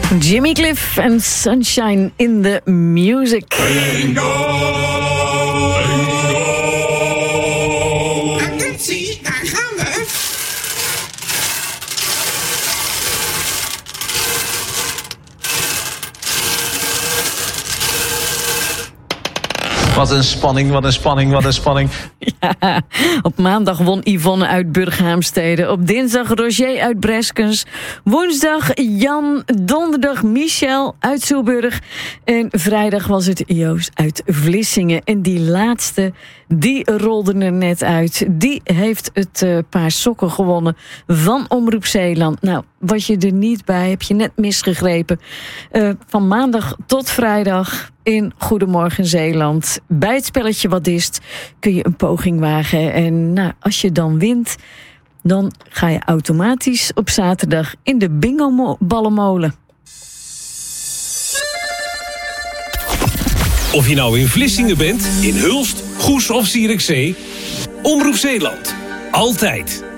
Jimmy Cliff en Sunshine in the Music. Bingo! Attentie, daar gaan we. Wat een spanning, wat een spanning, wat een spanning. Ja, op maandag won Yvonne uit Burghaamstede. Op dinsdag Roger uit Breskens. Woensdag Jan. Donderdag Michel uit Zoelburg. En vrijdag was het Joost uit Vlissingen. En die laatste, die rolde er net uit. Die heeft het paar sokken gewonnen van Omroep Zeeland. Nou, was je er niet bij, heb je net misgegrepen. Van maandag tot vrijdag in Goedemorgen Zeeland. Bij het spelletje Wat Ist kun je een poging wagen. En nou, als je dan wint, dan ga je automatisch op zaterdag in de bingo-ballenmolen. Of je nou in Vlissingen bent, in Hulst, Goes of Zierikzee. Omroep Zeeland. Altijd.